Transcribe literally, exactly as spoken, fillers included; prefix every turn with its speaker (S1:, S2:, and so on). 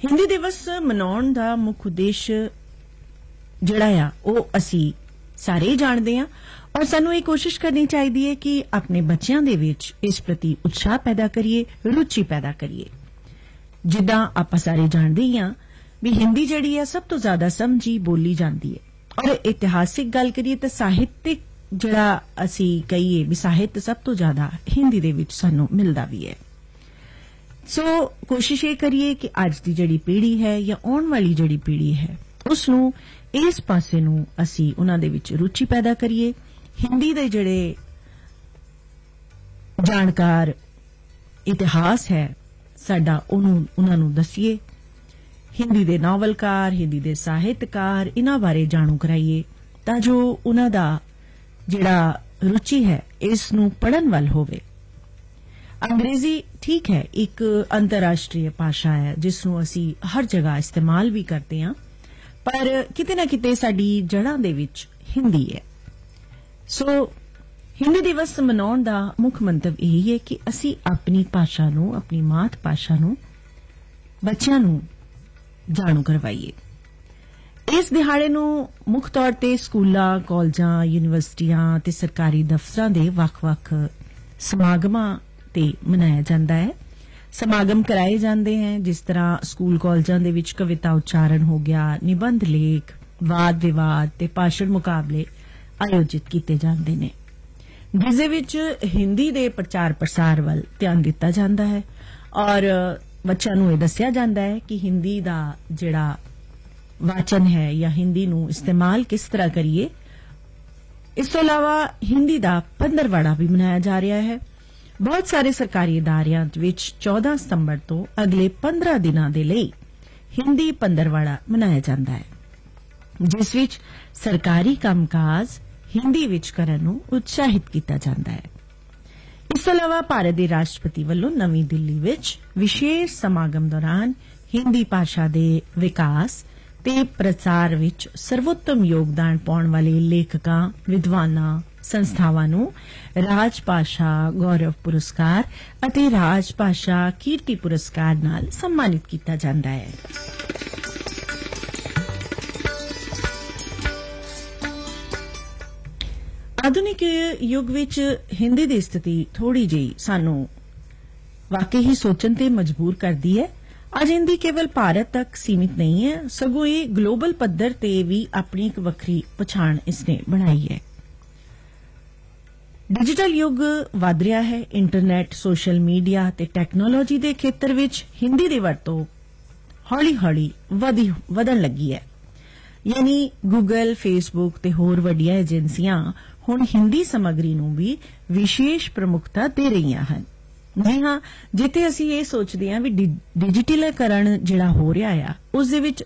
S1: हिंदी दिवस मनाउण दा मुख उद्देश्य जिहड़ा आ वो असी सारे ही जानते हैं और सानू ये कोशिश करनी चाहिए कि अपने बच्चों दे विच इस प्रति उत्साह पैदा करिए, रुचि पैदा करिए। जिद्दां आपां सारे जानते ही हां भी हिंदी जिहड़ी है सब तो ज्यादा समझी बोली जाती है और इतिहासिक गल करिए तो साहित्यिक जिहड़ा असी कहिए भी साहित्य सब तो ज्यादा हिंदी दे विच सानू मिलदा भी है। सो कोशिश ये करिए कि अज दी जिहड़ी पीढ़ी है या आउण वाली जिहड़ी पीढ़ी है उसनू इस पासे नू असी उन्हां दे विच रुचि पैदा करिए। हिंदी दे जिहड़े जानकार इतिहास है साडा उन्हों उन्हां नू दसीए। हिंदी दे नावलकार, हिंदी दे साहित्यकार इन्हां बारे जाणू कराइए तां जो उन्हां दा जिहड़ा रुचि है इस नू पढ़न वाल होवे। अंग्रेजी ठीक है एक अंतरराष्ट्रीय भाषा है जिसनू असी हर जगह इस्तेमाल भी करते हैं पर किते ना किते साडी जड़ां दे विच हिंदी है। सो हिंदी दिवस मनाउण दा मुख मंतव यही है कि असी अपनी भाषा नू, अपनी मात भाषा नू बच्चियां नू जाणू करवाइए। इस दिहाड़े नू मुख तौर ते स्कूलां, कॉलेजां, यूनिवर्सिटियां ते सरकारी दफ्तरां दे वख-वख समागमां ते मनाया जांदा है। समागम कराए जांदे हैं जिस तरह स्कूल कॉलेजां दे विच कविता उच्चारण हो गया, निबंध लेख, वाद विवाद ते भाषण मुकाबले आयोजित किए जांदे ने जिसदे विच हिंदी दे प्रचार प्रसार वल ध्यान दिता जांदा है और बच्चों नू दस्सिया जांदा है कि हिंदी दा जिहड़ा वाचन है या हिंदी नू इस्तेमाल किस तरह करिए। इस तो अलावा हिंदी दा पंद्रवाड़ा भी मनाया जा रहा है। बहुत सारे सरकारी इदारियां विच चौदह सितंबर तो अगले पंद्रह दिनां दे लई हिंदी पंद्रवाड़ा मनाया जांदा है जिस विच सरकारी कामकाज हिंदी विच करन नू उत्साहित किया जांदा है। इस तो अलावा भारत दे राष्ट्रपति वल्लों नवी दिल्ली विच विशेष समागम दौरान हिंदी भाषा दे विकास ते प्रचार विच सर्वोत्तम योगदान पाउण वाले लेखकां, विद्वानां, संस्थावां नू राजभाषा गौरव पुरस्कार अते राजभाषा कीर्ति पुरस्कार नाल सम्मानित किया जांदा है। आधुनिक युग विच हिंदी दी स्थिति थोड़ी जी सानू वाकई ही सोचन ते मजबूर करदी है। अज हिंदी केवल भारत तक सीमित नहीं है सगों ये ग्लोबल पद्धर ते भी अपनी एक वखरी पछाण इसने बनाई है। डिजिटल युग वध रहा है। इंटरनेट, सोशल मीडिया ते टैक्नोलॉजी दे खेतर विच हिंदी दी वरतों हौली हौली वधन लगी है। यानी गूगल, फेसबुक ते होर वड्डियां एजेंसियां हुण हिंदी समग्री नू भी विशेष प्रमुखता दे रहीआं हन। जी हाँ, जिथे असी ये सोचते हैं भी डिजिटलीकरण जिहड़ा हो रहा है उस दे विच